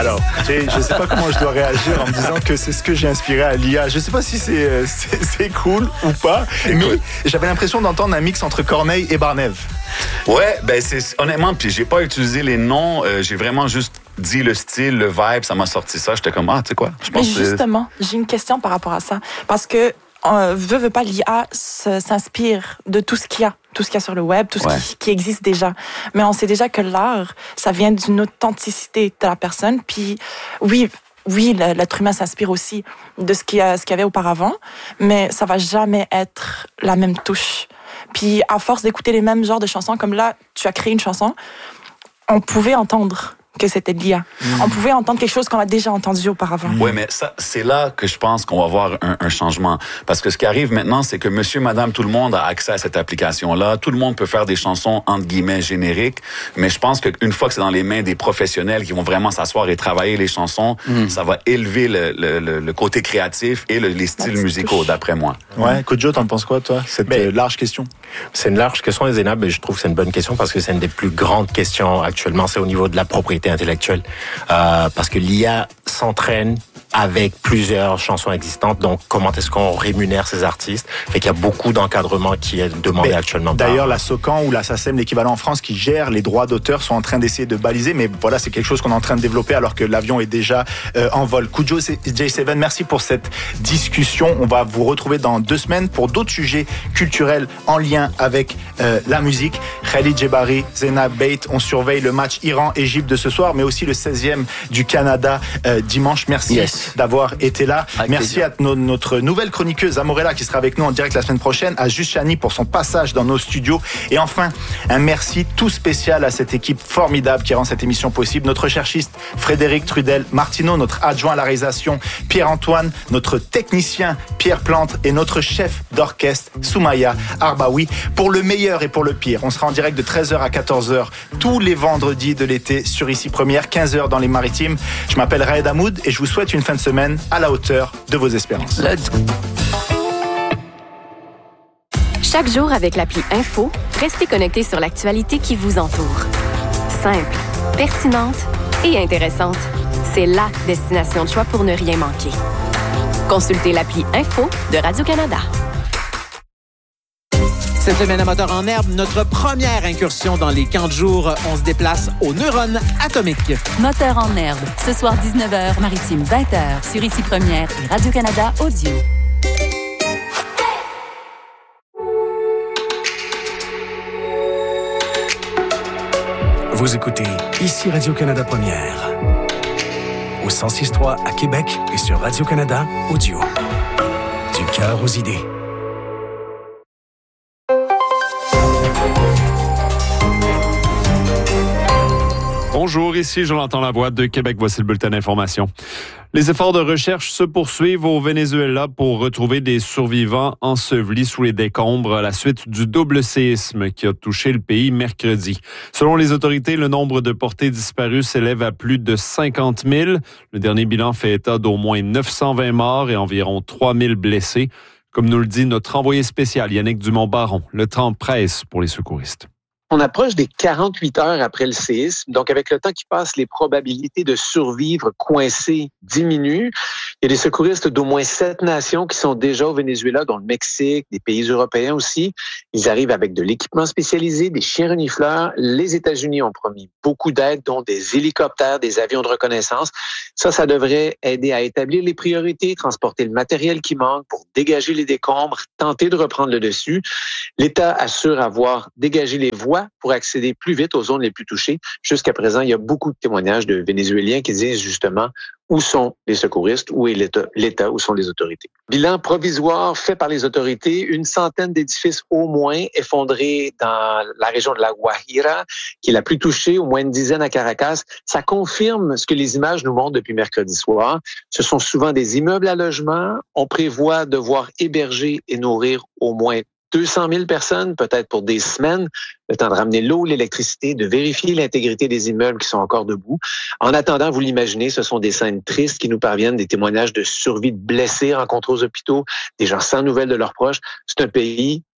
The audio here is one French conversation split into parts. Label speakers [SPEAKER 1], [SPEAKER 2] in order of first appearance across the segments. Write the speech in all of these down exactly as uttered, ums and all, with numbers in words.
[SPEAKER 1] Alors, Jay, je ne sais pas comment je dois réagir en me disant que c'est ce que j'ai inspiré à l'I A. Je ne sais pas si c'est, c'est, c'est cool ou pas, mais j'avais l'impression d'entendre un mix entre Corneille et Barnève.
[SPEAKER 2] Ouais, ben c'est honnêtement, puis j'ai pas utilisé les noms, euh, j'ai vraiment juste dit le style, le vibe, ça m'a sorti ça. J'étais comme ah, tu sais quoi, je pense.
[SPEAKER 3] Mais justement, que... j'ai une question par rapport à ça, parce que euh, veut veut pas l'I A s'inspire de tout ce qu'il y a. Tout ce qu'il y a sur le web, tout ce ouais. qui, qui existe déjà. Mais on sait déjà que l'art, ça vient d'une authenticité de la personne. Puis oui, oui, l'être humain s'inspire aussi de ce qu'il y a, ce qu'il y avait auparavant, mais ça va jamais être la même touche. Puis à force d'écouter les mêmes genres de chansons, comme là, tu as créé une chanson, on pouvait entendre que c'était de l'I A. Mmh. On pouvait entendre quelque chose qu'on a déjà entendu auparavant.
[SPEAKER 2] Oui, mais ça, c'est là que je pense qu'on va voir un, un changement. Parce que ce qui arrive maintenant, c'est que monsieur, madame, tout le monde a accès à cette application-là. Tout le monde peut faire des chansons, entre guillemets, génériques. Mais je pense qu'une fois que c'est dans les mains des professionnels qui vont vraiment s'asseoir et travailler les chansons, mmh. ça va élever le, le, le côté créatif et le, les styles musicaux, d'après moi.
[SPEAKER 1] Ouais, Kodjo, t'en penses quoi, toi? Cette mais, large question.
[SPEAKER 4] C'est une large question, et Zénab, mais je trouve que c'est une bonne question parce que c'est une des plus grandes questions actuellement. C'est au niveau de la propriété intellectuelle. Euh, parce que l'I A s'entraîne avec plusieurs chansons existantes. Donc, comment est-ce qu'on rémunère ces artistes? Fait qu'il y a beaucoup d'encadrement qui est demandé mais, actuellement.
[SPEAKER 1] D'ailleurs, par... la SOCAN ou la SACEM, l'équivalent en France, qui gère les droits d'auteur, sont en train d'essayer de baliser. Mais voilà, c'est quelque chose qu'on est en train de développer alors que l'avion est déjà euh, en vol. Kodjo, J sept, merci pour cette discussion. On va vous retrouver dans deux semaines pour d'autres sujets culturels en lien avec euh, la musique. Khalid Djebari, Zénab Bait, on surveille le match Iran-Égypte de ce soir, mais aussi le seizième du Canada euh, dimanche. Merci. Yes. D'avoir été là. Avec Merci plaisir. à no- notre nouvelle chroniqueuse Amorella qui sera avec nous en direct la semaine prochaine, à Juste Chani pour son passage dans nos studios. Et enfin, un merci tout spécial à cette équipe formidable qui rend cette émission possible. Notre cherchiste Frédéric Trudel Martineau, notre adjoint à la réalisation Pierre-Antoine, notre technicien Pierre Plante et notre chef d'orchestre Soumaya Arbaoui. Pour le meilleur et pour le pire, on sera en direct de treize heures à quatorze heures tous les vendredis de l'été sur Ici Première, quinze heures dans les Maritimes. Je m'appelle Raed Hamoud et je vous souhaite une fin de semaine à la hauteur de vos espérances.
[SPEAKER 5] Let's... Chaque jour avec l'appli Info, restez connectés sur l'actualité qui vous entoure. Simple, pertinente et intéressante. C'est la destination de choix pour ne rien manquer. Consultez l'appli Info de Radio-Canada.
[SPEAKER 6] Cette semaine à Moteur en herbe, notre première incursion dans les camps de jour. On se déplace aux neurones atomiques.
[SPEAKER 7] Moteur en herbe, ce soir dix-neuf heures, Maritime vingt heures, sur Ici Première et Radio-Canada Audio.
[SPEAKER 8] Vous écoutez Ici Radio-Canada Première. Au cent six trois à Québec et sur Radio-Canada Audio. Du cœur aux idées.
[SPEAKER 9] Bonjour, ici Jonathan Lavoie de Québec. Voici le bulletin d'information. Les efforts de recherche se poursuivent au Venezuela pour retrouver des survivants ensevelis sous les décombres à la suite du double séisme qui a touché le pays mercredi. Selon les autorités, le nombre de portés disparus s'élève à plus de cinquante mille. Le dernier bilan fait état d'au moins neuf cent vingt morts et environ trois mille blessés. Comme nous le dit notre envoyé spécial Yannick Dumont-Baron, le temps presse pour les secouristes.
[SPEAKER 10] On approche des quarante-huit heures après le séisme. Donc, avec le temps qui passe, les probabilités de survivre coincés diminuent. Il y a des secouristes d'au moins sept nations qui sont déjà au Venezuela, dont le Mexique, des pays européens aussi. Ils arrivent avec de l'équipement spécialisé, des chiens renifleurs. Les États-Unis ont promis beaucoup d'aide, dont des hélicoptères, des avions de reconnaissance. Ça, ça devrait aider à établir les priorités, transporter le matériel qui manque pour dégager les décombres, tenter de reprendre le dessus. L'État assure avoir dégagé les voies pour accéder plus vite aux zones les plus touchées. Jusqu'à présent, il y a beaucoup de témoignages de Vénézuéliens qui disent justement où sont les secouristes, où est l'État, l'État, où sont les autorités. Bilan provisoire fait par les autorités, une centaine d'édifices au moins effondrés dans la région de la Guajira, qui est la plus touchée, au moins une dizaine à Caracas. Ça confirme ce que les images nous montrent depuis mercredi soir. Ce sont souvent des immeubles à logement. On prévoit devoir héberger et nourrir au moins deux cent mille personnes, peut-être pour des semaines, le temps de ramener l'eau, l'électricité, de vérifier l'intégrité des immeubles qui sont encore debout. En attendant, vous l'imaginez, ce sont des scènes tristes qui nous parviennent, des témoignages de survie de blessés rencontrés aux hôpitaux, des gens sans nouvelles de leurs proches. C'est un pays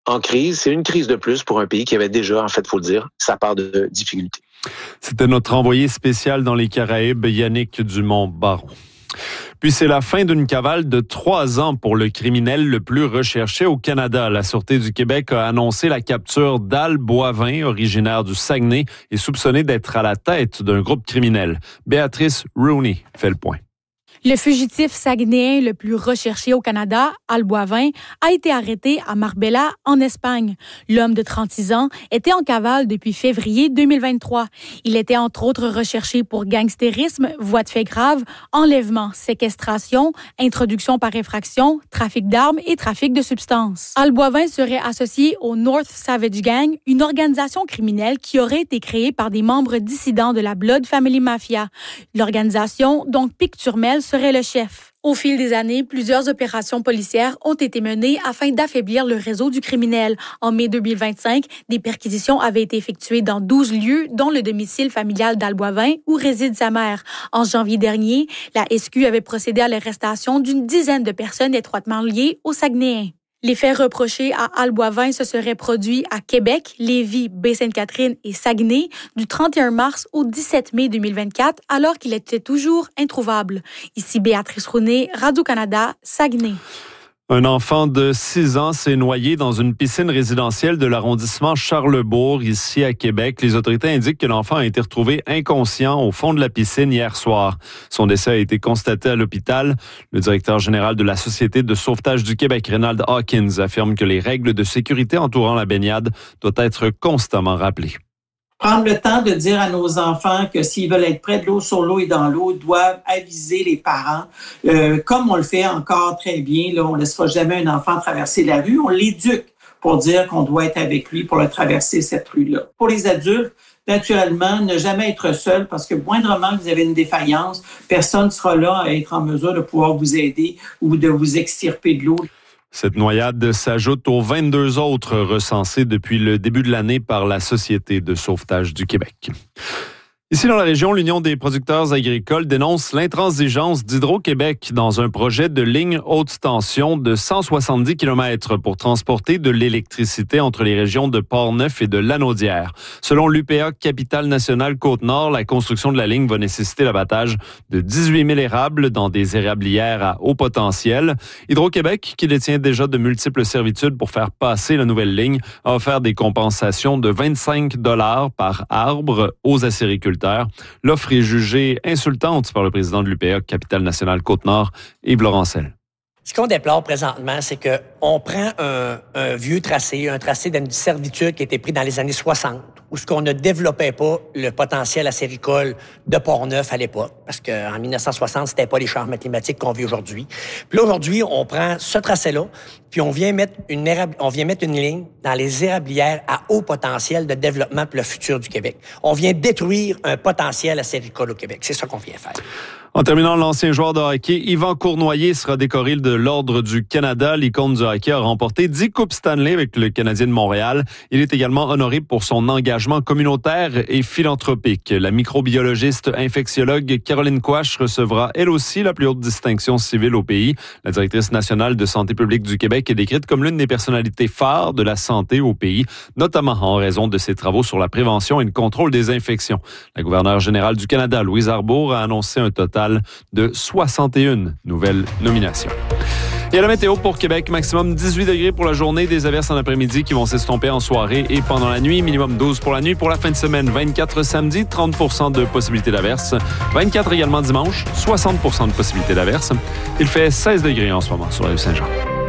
[SPEAKER 10] en crise. C'est une crise de plus pour un pays qui avait déjà, en fait, faut le dire, sa part de difficultés.
[SPEAKER 9] C'était notre envoyé spécial dans les Caraïbes, Yannick Dumont-Baron. Puis c'est la fin d'une cavale de trois ans pour le criminel le plus recherché au Canada. La Sûreté du Québec a annoncé la capture d'Al Boivin, originaire du Saguenay, et soupçonné d'être à la tête d'un groupe criminel. Béatrice Rooney fait le point.
[SPEAKER 11] Le fugitif saguenéen le plus recherché au Canada, Al Boivin, a été arrêté à Marbella, en Espagne. L'homme de trente-six ans était en cavale depuis février deux mille vingt-trois. Il était entre autres recherché pour gangstérisme, voies de fait grave, enlèvement, séquestration, introduction par effraction, trafic d'armes et trafic de substances. Al Boivin serait associé au North Savage Gang, une organisation criminelle qui aurait été créée par des membres dissidents de la Blood Family Mafia. L'organisation, dont Pic Turmel, serait le chef. Au fil des années, plusieurs opérations policières ont été menées afin d'affaiblir le réseau du criminel. En mai deux mille vingt-cinq, des perquisitions avaient été effectuées dans douze lieux, dont le domicile familial d'Al Boivin, où réside sa mère. En janvier dernier, la S Q avait procédé à l'arrestation d'une dizaine de personnes étroitement liées aux Saguenayens. Les faits reprochés à Al Boivin se seraient produits à Québec, Lévis, Baie-Sainte-Catherine et Saguenay du trente et un mars au dix-sept mai deux mille vingt-quatre, alors qu'il était toujours introuvable. Ici Béatrice Rooney, Radio-Canada, Saguenay.
[SPEAKER 9] Un enfant de six ans s'est noyé dans une piscine résidentielle de l'arrondissement Charlesbourg, ici à Québec. Les autorités indiquent que l'enfant a été retrouvé inconscient au fond de la piscine hier soir. Son décès a été constaté à l'hôpital. Le directeur général de la Société de sauvetage du Québec, Reynald Hawkins, affirme que les règles de sécurité entourant la baignade doivent être constamment rappelées.
[SPEAKER 12] Prendre le temps de dire à nos enfants que s'ils veulent être près de l'eau, sur l'eau et dans l'eau, doivent aviser les parents. Euh, comme on le fait encore très bien, là, on ne laissera jamais un enfant traverser la rue. On l'éduque pour dire qu'on doit être avec lui pour le traverser cette rue-là. Pour les adultes, naturellement, ne jamais être seul parce que moindrement que vous avez une défaillance, personne ne sera là à être en mesure de pouvoir vous aider ou de vous extirper de l'eau.
[SPEAKER 9] Cette noyade s'ajoute aux vingt-deux autres recensées depuis le début de l'année par la Société de sauvetage du Québec. Ici, dans la région, l'Union des producteurs agricoles dénonce l'intransigeance d'Hydro-Québec dans un projet de ligne haute tension de cent soixante-dix kilomètres pour transporter de l'électricité entre les régions de Portneuf et de Lanaudière. Selon l'U P A Capitale Nationale Côte-Nord, la construction de la ligne va nécessiter l'abattage de dix-huit mille érables dans des érablières à haut potentiel. Hydro-Québec, qui détient déjà de multiples servitudes pour faire passer la nouvelle ligne, a offert des compensations de vingt-cinq dollars par arbre aux acériculteurs. L'offre est jugée insultante par le président de l'U P A Capitale Nationale Côte-Nord, Yves Laurencel.
[SPEAKER 13] Ce qu'on déplore présentement, c'est qu'on prend un, un vieux tracé, un tracé d'une servitude qui a été pris dans les années soixante, où ce qu'on ne développait pas le potentiel acéricole de Portneuf à l'époque, parce qu'en dix-neuf cent soixante, c'était pas les champs mathématiques qu'on vit aujourd'hui. Puis là, aujourd'hui, on prend ce tracé-là, puis on vient mettre une érab... on vient mettre une ligne dans les érablières à haut potentiel de développement pour le futur du Québec. On vient détruire un potentiel acéricole au Québec. C'est ça qu'on vient faire.
[SPEAKER 9] En terminant, l'ancien joueur de hockey, Yvan Cournoyer, sera décoré de l'Ordre du Canada. L'icône du hockey a remporté dix Coupes Stanley avec le Canadien de Montréal. Il est également honoré pour son engagement communautaire et philanthropique. La microbiologiste infectiologue Caroline Quach recevra elle aussi la plus haute distinction civile au pays. La directrice nationale de santé publique du Québec est décrite comme l'une des personnalités phares de la santé au pays, notamment en raison de ses travaux sur la prévention et le contrôle des infections. La gouverneure générale du Canada, Louise Arbour, a annoncé un total de soixante et une nouvelles nominations. Et à la météo pour Québec, maximum dix-huit degrés pour la journée, des averses en après-midi qui vont s'estomper en soirée et pendant la nuit, minimum douze pour la nuit. Pour la fin de semaine, vingt-quatre samedi, trente pour cent de possibilité d'averses. vingt-quatre également dimanche, soixante pour cent de possibilité d'averses. Il fait seize degrés en ce moment sur la rue Saint-Jean.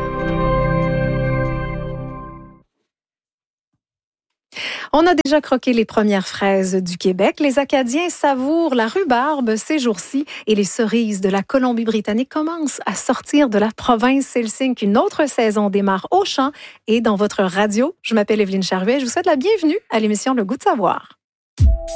[SPEAKER 14] On a déjà croqué les premières fraises du Québec. Les Acadiens savourent la rhubarbe ces jours-ci et les cerises de la Colombie-Britannique commencent à sortir de la province. C'est le signe qu'une autre saison démarre au champ et dans votre radio. Je m'appelle Evelyne Charvet. Je vous souhaite la bienvenue à l'émission Le Goût de savoir.